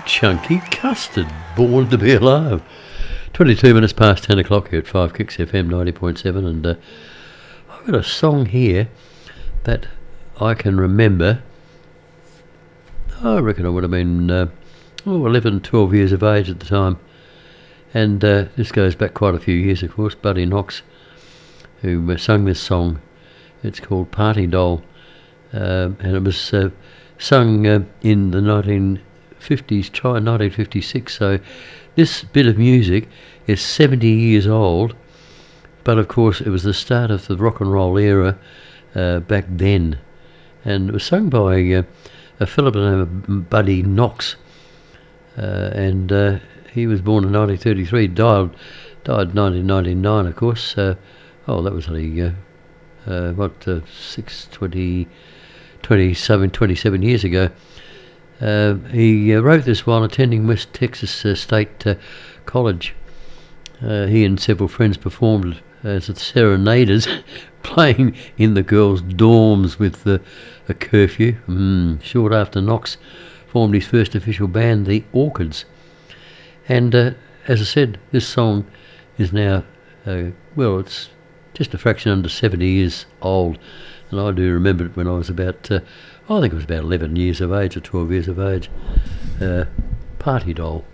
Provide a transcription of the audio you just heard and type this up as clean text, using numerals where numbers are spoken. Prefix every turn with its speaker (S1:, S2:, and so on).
S1: Chunky Custard, Born to Be Alive. 22 minutes past 10 o'clock here at 5 Kicks FM 90.7, and I've got a song here that I can remember. I reckon I would have been 11, 12 years of age at the time, and this goes back quite a few years, of course. Buddy Knox, who sung this song. It's called Party Doll, and it was sung in the 1950s, 1956, so this bit of music is 70 years old, but of course it was the start of the rock and roll era back then, and it was sung by a fellow by the name of Buddy Knox, and he was born in 1933, died 1999, of course. That was only 27 years ago. He wrote this while attending West Texas State College. He and several friends performed as the Serenaders, playing in the girls' dorms with a curfew. Short after, Knox formed his first official band, the Orchids. And as I said, this song is now, it's just a fraction under 70 years old. And I do remember it when I was about, I think it was about 11 years of age or 12 years of age. Party Doll.